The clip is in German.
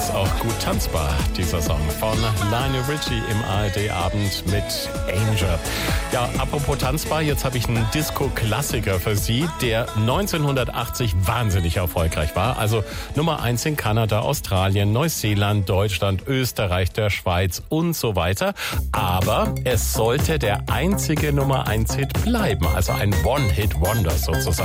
ist auch gut tanzbar, dieser Song von Lionel Richie im ARD-Abend mit Angel. Ja, apropos tanzbar, jetzt habe ich einen Disco-Klassiker für Sie, der 1980 wahnsinnig erfolgreich war. Also Nummer 1 in Kanada, Australien, Neuseeland, Deutschland, Österreich, der Schweiz und so weiter. Aber es sollte der einzige Nummer 1 Hit bleiben, also ein One-Hit-Wonder sozusagen.